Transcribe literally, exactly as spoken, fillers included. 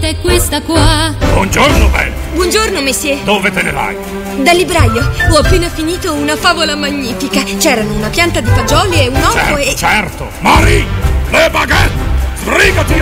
è questa qua. Buongiorno, Belle. Buongiorno, monsieur. Dove te ne vai? Dal libraio. Ho appena finito una favola magnifica. C'erano una pianta di fagioli e un orco certo, e... Certo, Marie, le baguette! Sbrigati!